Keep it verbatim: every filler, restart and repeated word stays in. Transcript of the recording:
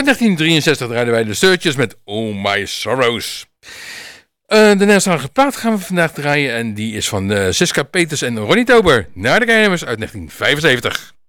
Uit negentien drieënzestig draaiden wij de Searchers met Oh My Sorrows. Uh, de Nederlandstalige plaat gaan we vandaag draaien en die is van uh, Siska Peters en Ronnie Tober. Naar de Geheimers uit negentien vijfenzeventig.